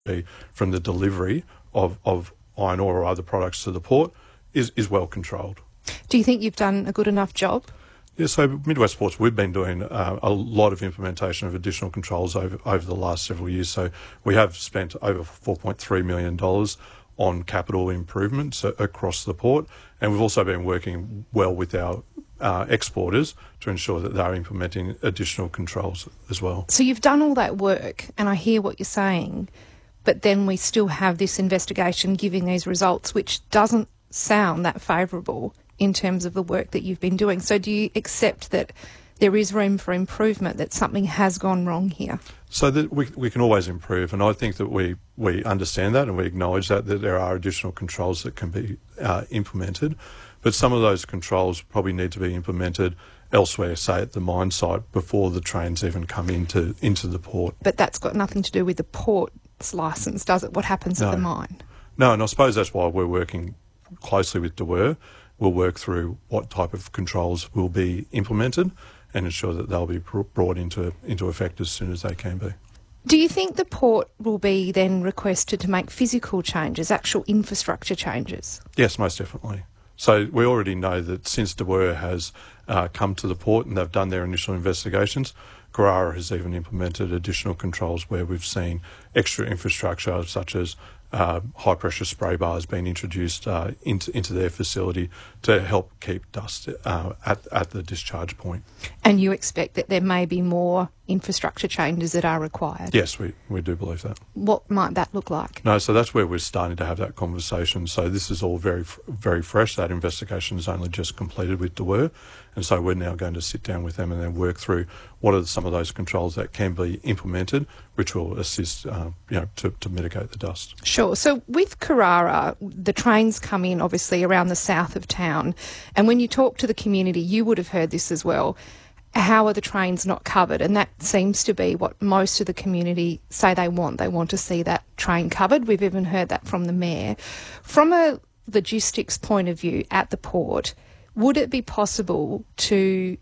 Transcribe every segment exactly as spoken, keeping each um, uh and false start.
from the delivery of, of iron ore or other products to the port is, is well controlled. Do you think you've done a good enough job? Yeah, so Midwest Ports, we've been doing uh, a lot of implementation of additional controls over, over the last several years. So we have spent over four point three million dollars on capital improvements across the port, and we've also been working well with our uh, exporters to ensure that they're implementing additional controls as well. So you've done all that work, and I hear what you're saying, but then we still have this investigation giving these results, which doesn't sound that favourable in terms of the work that you've been doing. So do you accept that there is room for improvement, that something has gone wrong here? So that we we can always improve, and I think that we, we understand that and we acknowledge that, that there are additional controls that can be uh, implemented, but some of those controls probably need to be implemented elsewhere, say at the mine site, before the trains even come into into the port. But that's got nothing to do with the port's licence, does it? What happens no. at the mine? No, and I suppose that's why we're working closely with De Weer. We'll work through what type of controls will be implemented and ensure that they'll be brought into into effect as soon as they can be. Do you think the port will be then requested to make physical changes, actual infrastructure changes? Yes, most definitely. So we already know that since De Weer has uh, come to the port and they've done their initial investigations, Karara has even implemented additional controls where we've seen extra infrastructure such as Uh, high-pressure spray bars being introduced uh, into into their facility to help keep dust uh, at at the discharge point. And you expect that there may be more infrastructure changes that are required? Yes, we, we do believe that. What might that look like? No, so that's where we're starting to have that conversation. So this is all very very fresh. That investigation is only just completed with De Weer, and so we're now going to sit down with them and then work through what are some of those controls that can be implemented, which will assist, uh, you know, to, to mitigate the dust. Sure. So with Karara, the trains come in obviously around the south of town, and when you talk to the community, you would have heard this as well. How are the trains not covered? And that seems to be what most of the community say they want. They want to see that train covered. We've even heard that from the mayor. From a logistics point of view at the port, would it be possible to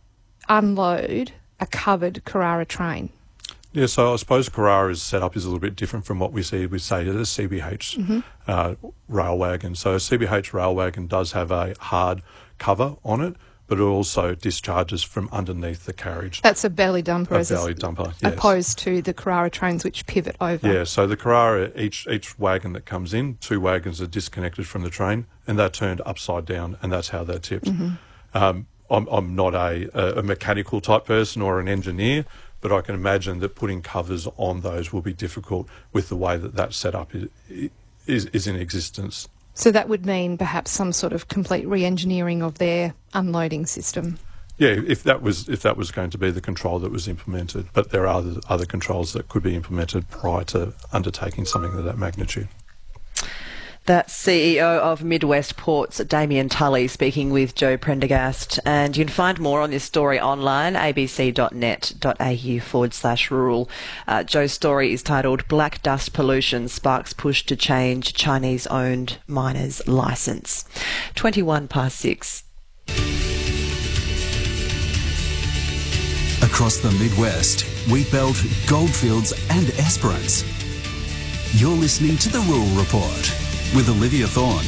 unload a covered Karara train? Yeah, so I suppose Karara's setup is a little bit different from what we see with, say, a C B H mm-hmm. uh, rail wagon. So a C B H rail wagon does have a hard cover on it, but it also discharges from underneath the carriage. That's a belly dumper, a as belly dumper, yes. Opposed to the Karara trains which pivot over. Yeah, so the Karara, each each wagon that comes in, two wagons are disconnected from the train, and they're turned upside down, and that's how they're tipped. Mm-hmm. Um, I'm, I'm not a, a mechanical type person or an engineer, but I can imagine that putting covers on those will be difficult with the way that that setup is, is, is in existence. So that would mean perhaps some sort of complete re-engineering of their unloading system. Yeah, if that was if that was going to be the control that was implemented, but there are other, other controls that could be implemented prior to undertaking something of that magnitude. That's C E O of Midwest Ports, Damien Tully, speaking with Joe Prendergast. And you can find more on this story online, abc.net.au forward slash rural. Uh, Joe's story is titled Black Dust Pollution Sparks Push to Change Chinese-Owned Miners' Licence. twenty-one past six. Across the Midwest, Wheatbelt, Goldfields and Esperance. You're listening to The Rural Report with Olivia Thorne.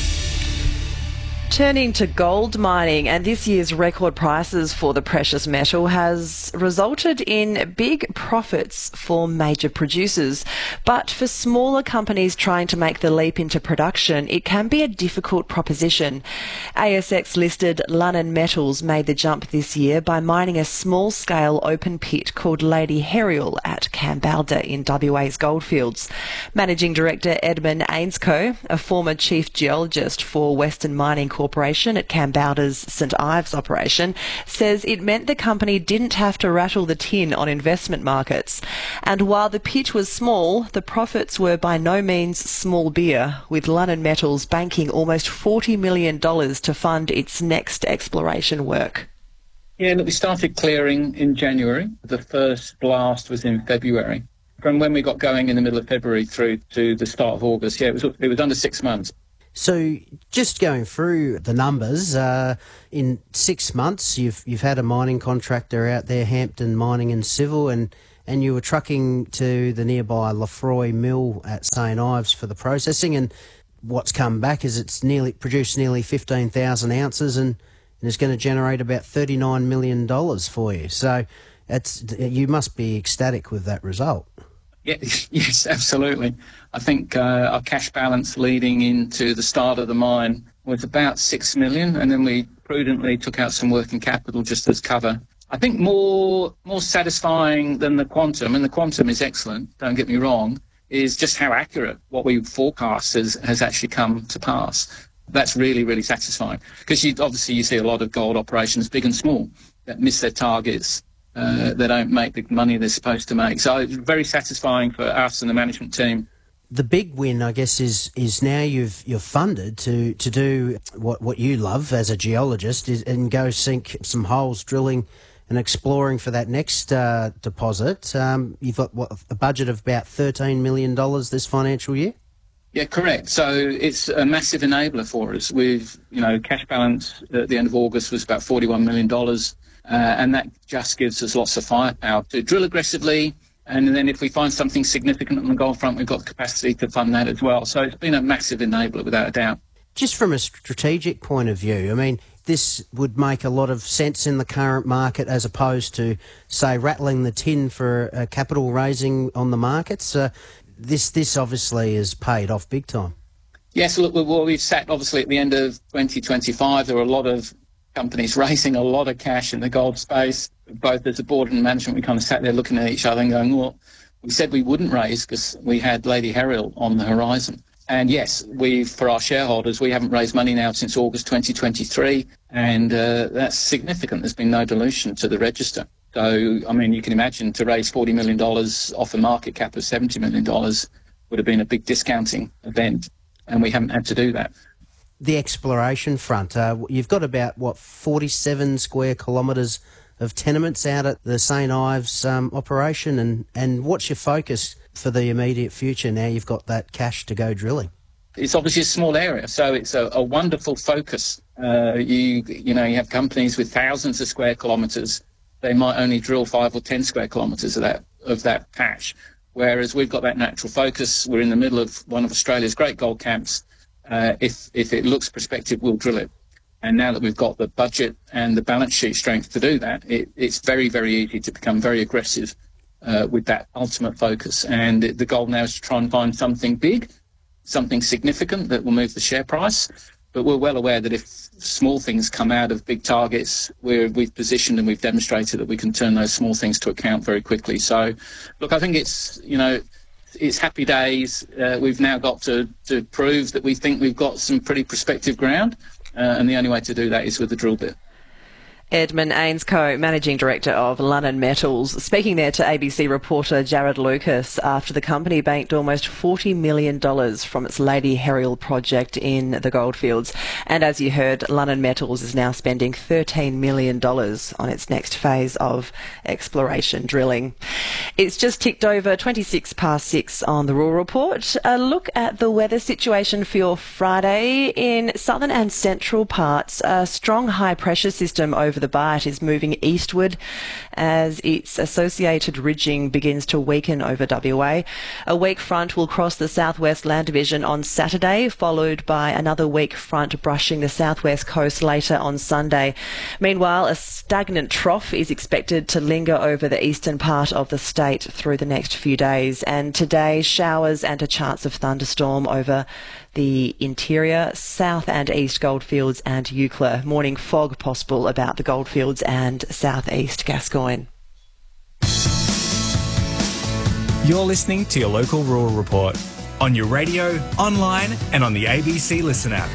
Turning to gold mining, and this year's record prices for the precious metal has resulted in big profits for major producers. But for smaller companies trying to make the leap into production, it can be a difficult proposition. A S X-listed Lunnon Metals made the jump this year by mining a small-scale open pit called Lady Herial at Kambalda in W A's goldfields. Managing Director Edmund Ainscoe, a former chief geologist for Western Mining Corporation, Corporation at Kambalda's St Ives operation, says it meant the company didn't have to rattle the tin on investment markets. And while the pit was small, the profits were by no means small beer, with Lunnon Metals banking almost forty million dollars to fund its next exploration work. Yeah, look, we started clearing in January. The first blast was in February. From when we got going in the middle of February through to the start of August, yeah, it was it was under six months. So just going through the numbers, uh, in six months you've you've had a mining contractor out there, Hampton Mining and Civil, and, and you were trucking to the nearby Lefroy Mill at Saint Ives for the processing, and what's come back is it's nearly produced nearly fifteen thousand ounces and, and it's going to generate about thirty-nine million dollars for you. So it's you must be ecstatic with that result. Yeah, yes, absolutely. I think uh, our cash balance leading into the start of the mine was about six million, and then we prudently took out some working capital just as cover. I think more more satisfying than the quantum, and the quantum is excellent, don't get me wrong, is just how accurate what we forecast has, has actually come to pass. That's really, really satisfying, because you, obviously you see a lot of gold operations, big and small, that miss their targets. Uh, they don't make the money they're supposed to make. So it's very satisfying for us and the management team. The big win, I guess, is is now you've you're funded to, to do what, what you love as a geologist is, and go sink some holes drilling and exploring for that next uh, deposit. Um, you've got what, a budget of about thirteen million dollars this financial year? Yeah, correct. So it's a massive enabler for us. We've, you know, cash balance at the end of August was about forty-one million dollars. Uh, and that just gives us lots of firepower to drill aggressively. And then if we find something significant on the gold front, we've got the capacity to fund that as well. So it's been a massive enabler, without a doubt. Just from a strategic point of view, I mean, this would make a lot of sense in the current market as opposed to, say, rattling the tin for uh, capital raising on the markets. Uh, this, this obviously has paid off big time. Yes, look, well, we've sat obviously at the end of twenty twenty-five. There were a lot of companies raising a lot of cash in the gold space. Both as a board and management, we kind of sat there looking at each other and going, well, we said we wouldn't raise because we had Lady Herial on the horizon. And yes, we, for our shareholders, we haven't raised money now since August twenty twenty-three, and uh, that's significant. There's been no dilution to the register. So, I mean, you can imagine to raise forty million dollars off a market cap of seventy million dollars would have been a big discounting event, and we haven't had to do that. The exploration front, uh, you've got about, what, forty-seven square kilometres of tenements out at the Saint Ives um, operation, and, and what's your focus for the immediate future now you've got that cash to go drilling? It's obviously a small area, so it's a, a wonderful focus. Uh, you you know, you have companies with thousands of square kilometres. They might only drill five or ten square kilometres of that, of that patch, whereas we've got that natural focus. We're in the middle of one of Australia's great gold camps. Uh, if if it looks prospective, we'll drill it. And now that we've got the budget and the balance sheet strength to do that, it, it's very, very easy to become very aggressive uh, with that ultimate focus. And it, the goal now is to try and find something big, something significant that will move the share price. But we're well aware that if small things come out of big targets, we're, we've positioned and we've demonstrated that we can turn those small things to account very quickly. So, look, I think it's, you know, it's happy days. Uh, we've now got to, to prove that we think we've got some pretty prospective ground, uh, and the only way to do that is with the drill bit. Edmund Ainscough, Managing Director of Lunnon Metals, speaking there to A B C reporter Jared Lucas after the company banked almost forty million dollars from its Lady Herial project in the goldfields. And as you heard, Lunnon Metals is now spending thirteen million dollars on its next phase of exploration drilling. It's just ticked over twenty-six past six on the Rural Report. A look at the weather situation for your Friday. In southern and central parts, a strong high pressure system over the Bight is moving eastward as its associated ridging begins to weaken over W A. A weak front will cross the southwest land division on Saturday, followed by another weak front brushing the southwest coast later on Sunday. Meanwhile, a stagnant trough is expected to linger over the eastern part of the state through the next few days, and today showers and a chance of thunderstorm over the interior, south and east goldfields and Eucla. Morning fog possible about the goldfields and southeast Gascoyne. You're listening to your local Rural Report on your radio, online and on the A B C Listen app.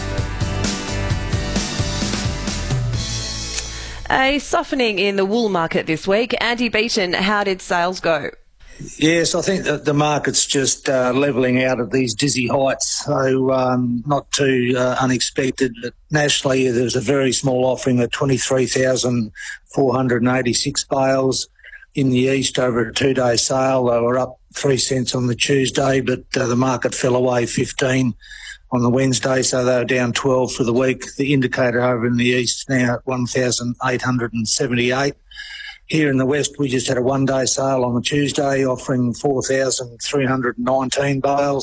A softening in the wool market this week. Andy Beaton, how did sales go? Yes, I think that the market's just uh, levelling out at these dizzy heights, so um, not too uh, unexpected. But nationally, there's a very small offering of twenty-three thousand four hundred eighty-six bales in the east over a two-day sale. They were up three cents on the Tuesday, but uh, the market fell away fifteen on the Wednesday, so they were down twelve for the week. The indicator over in the east now at one thousand eight hundred seventy-eight. Here in the West, we just had a one-day sale on a Tuesday offering four thousand three hundred nineteen bales.